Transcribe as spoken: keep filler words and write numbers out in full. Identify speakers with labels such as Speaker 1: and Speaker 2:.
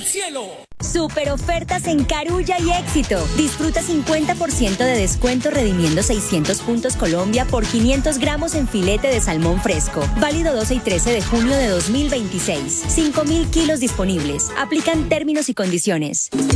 Speaker 1: cielo.
Speaker 2: Super ofertas en Carulla y Éxito. Disfruta cincuenta por ciento de descuento redimiendo seiscientos puntos Colombia por quinientos gramos en filete de salmón fresco. Válido doce y trece de junio de dos mil veintiséis. cinco mil kilos disponibles. Aplican términos y condiciones.